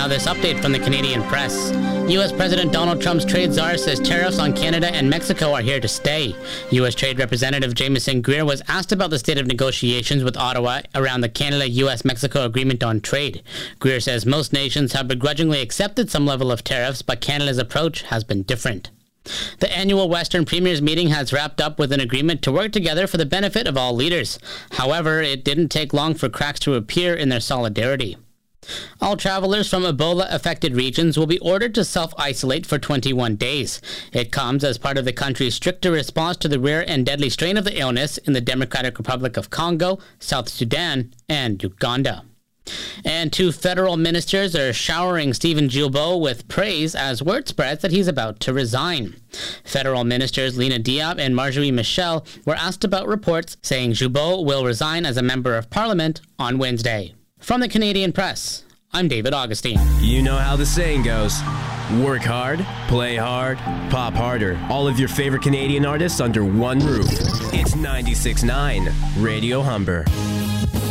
Now this update from the Canadian Press. U.S. President Donald Trump's trade czar says tariffs on Canada and Mexico are here to stay. U.S. Trade Representative Jameson Greer was asked about the state of negotiations with Ottawa around the Canada-U.S.-Mexico Agreement on Trade. Greer says most nations have begrudgingly accepted some level of tariffs, but Canada's approach has been different. The annual Western Premiers meeting has wrapped up with an agreement to work together for the benefit of all leaders. However, it didn't take long for cracks to appear in their solidarity. All travelers from Ebola-affected regions will be ordered to self-isolate for 21 days. It comes as part of the country's stricter response to the rare and deadly strain of the illness in the Democratic Republic of Congo, South Sudan, and Uganda. And 2 federal ministers are showering Stephen Guilbeault with praise as word spreads that he's about to resign. Federal ministers Lena Diop and Marjorie Michel were asked about reports saying Guilbeault will resign as a member of Parliament on Wednesday. From the Canadian Press, I'm David Augustine. You know how the saying goes. Work hard, play hard, pop harder. All of your favorite Canadian artists under one roof. It's 96.9 Radio Humber.